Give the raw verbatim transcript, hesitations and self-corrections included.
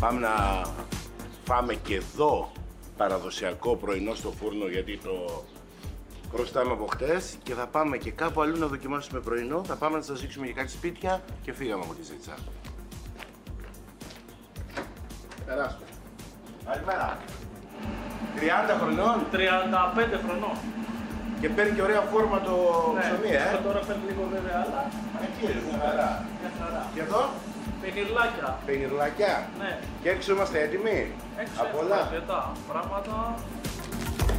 Πάμε να φάμε και εδώ παραδοσιακό πρωινό στο φούρνο, γιατί το χρωστάμε από χτες, και θα πάμε και κάπου αλλού να δοκιμάσουμε πρωινό. Θα πάμε να σας δείξουμε και κάτι σπίτια και φύγαμε από τη Ζήτσα. Περάσουμε. Καλημέρα. τριάντα χρονών. τριάντα πέντε χρονών. Και παίρνει και ωραία φόρμα το Ναι, ψωμί, ε. τώρα παίρνει λίγο βέβαια, αλλά Εκεί είναι, μια χαρά. μια χαρά. Και εδώ, Πενιρλάκια. πενιρλακιά. Ναι. Και έξω είμαστε έτοιμοι. Έξω Από έχουμε όλα. αρκετά πράγματα.